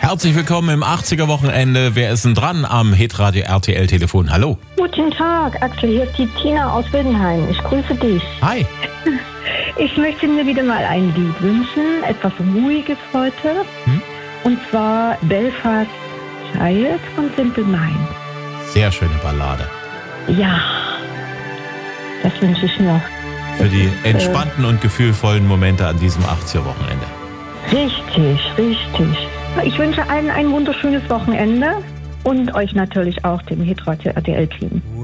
Herzlich willkommen im 80er-Wochenende. Wer ist denn dran am Hitradio RTL-Telefon? Hallo. Guten Tag, Axel. Hier ist die Tina aus Wildenhain. Ich grüße dich. Hi. Ich möchte mir wieder mal ein Lied wünschen. Etwas Ruhiges heute. Und zwar Belfast Child von Simple Minds. Sehr schöne Ballade. Ja, das wünsche ich mir. Für die entspannten und gefühlvollen Momente an diesem 80er-Wochenende. Richtig. Ich wünsche allen ein wunderschönes Wochenende und euch natürlich auch, dem Hitradio RTL-Team.